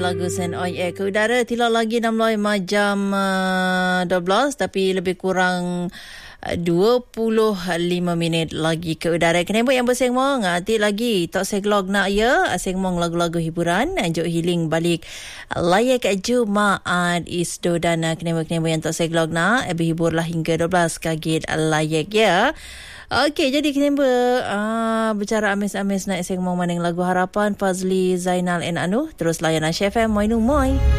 Lagu Sen Oi ke udara tidak lagi 6 jam 12 tapi lebih kurang 25 minit lagi ke udara. Kenapa yang bersengmong? Atik lagi tak seglog nak ya. Sengmong lagu-lagu hiburan. Anjuk healing balik layak Jumaat Isdo dan kenapa yang tak seglog nak. Berhiburlah hingga 12 kaget layak ya. Okey, jadi kenapa bercara amis-amis nak sengmong maning lagu harapan Fazli Zainal and Anu. Terus layan Asy FM. Moi nu moi.